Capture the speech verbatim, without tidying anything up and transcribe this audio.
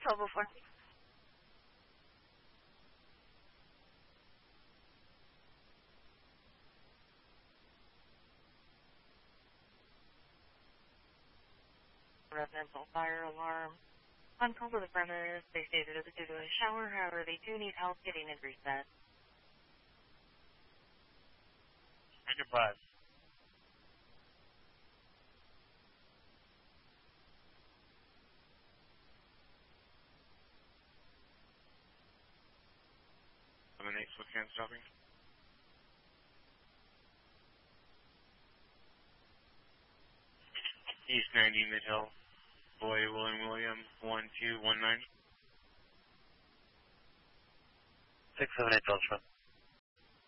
twelve oh four. Residential fire alarm. On call to the premise, they stated it was due to a shower, however, they do need help getting it reset. Roger, five. seven eight, Spokane stopping. East ninety, Mid-Hill. Boy, William William, one two one nine. six seven eight, Delta.